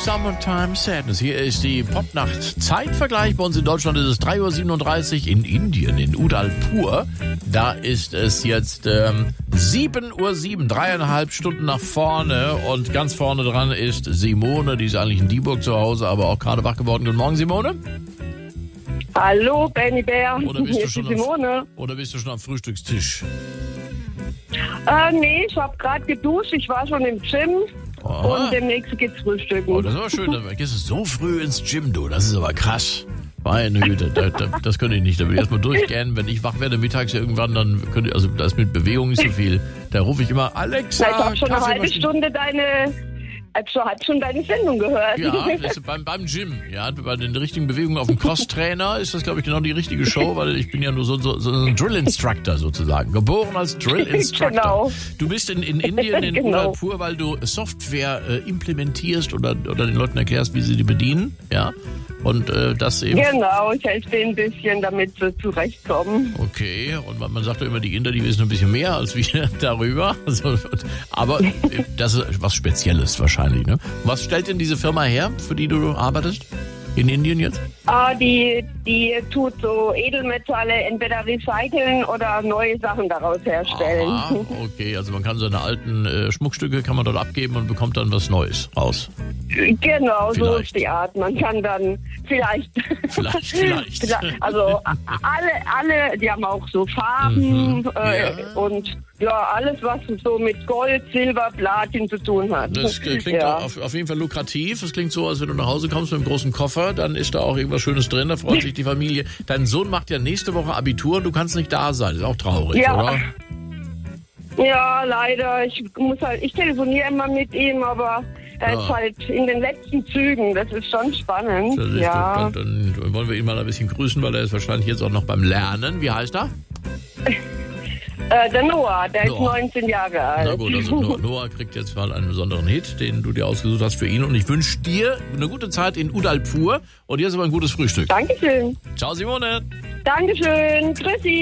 Summertime Sadness. Hier ist die Popnacht. Zeitvergleich. Bei uns in Deutschland ist es 3:37 Uhr. In Indien, in Udalpur, da ist es jetzt 7:07 Uhr, 3,5 Stunden nach vorne. Und ganz vorne dran ist Simone. Die ist eigentlich in Dieburg zu Hause, aber auch gerade wach geworden. Guten Morgen, Simone. Hallo, Benny Bär. Oder bist, Hier ist die Simone. Oder bist du schon am Frühstückstisch? Nee, ich habe gerade geduscht. Ich war schon im Gym. Und demnächst geht's frühstücken. Oh, das ist aber schön. Dann gehst du so früh ins Gym, du. Das ist aber krass. Meine Güte, das könnte ich nicht. Da würde ich erstmal durchgehen. Wenn ich wach werde mittags irgendwann, dann könnte ich, also da ist mit Bewegung nicht so viel. Da rufe ich immer, Alexa. Ich habe schon eine halbe Stunde deine Sendung gehört. Ja, das ist beim Gym. Ja, bei den richtigen Bewegungen auf dem Cross-Trainer ist das, glaube ich, genau die richtige Show, weil ich bin ja nur so ein Drill-Instructor sozusagen. Geboren als Drill-Instructor. Genau. Du bist in Indien, in Udalpur, weil du Software implementierst oder den Leuten erklärst, wie sie die bedienen. Ja. Und das eben. Genau, ich helfe denen ein bisschen, damit sie zurechtkommen. Okay, und man sagt ja immer, die Inder, die wissen ein bisschen mehr als wir darüber. Also, aber das ist was Spezielles wahrscheinlich, ne? Was stellt denn diese Firma her, für die du arbeitest? In Indien jetzt? Die tut so Edelmetalle entweder recyceln oder neue Sachen daraus herstellen. Okay, also man kann seine alten Schmuckstücke kann man dort abgeben und bekommt dann was Neues raus. Genau, so ist die Art. Man kann dann vielleicht. Also alle, die haben auch so Farben und ja, alles, was so mit Gold, Silber, Platin zu tun hat. Das klingt auf jeden Fall lukrativ. Es klingt so, als wenn du nach Hause kommst mit einem großen Koffer, dann ist da auch irgendwas Schönes drin, da freut sich die Familie. Dein Sohn macht ja nächste Woche Abitur und du kannst nicht da sein. Ist auch traurig, oder? Ja, leider. Ich telefoniere immer mit ihm, aber er ist halt in den letzten Zügen. Das ist schon spannend. Dann wollen wir ihn mal ein bisschen grüßen, weil er ist wahrscheinlich jetzt auch noch beim Lernen. Wie heißt er? Der Noah, der ist 19 Jahre alt. Na gut, also Noah kriegt jetzt mal einen besonderen Hit, den du dir ausgesucht hast für ihn. Und ich wünsche dir eine gute Zeit in Udalpur und jetzt aber ein gutes Frühstück. Dankeschön. Ciao, Simone. Dankeschön. Tschüssi.